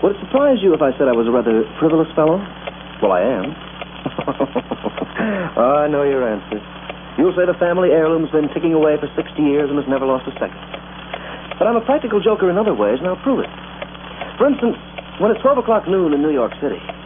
Would it surprise you if I said I was a rather frivolous fellow? Well, I am. Oh, I know your answer. You'll say the family heirloom's been ticking away for 60 years and has never lost a second. But I'm a practical joker in other ways, and I'll prove it. For instance, when it's 12 o'clock noon in New York City,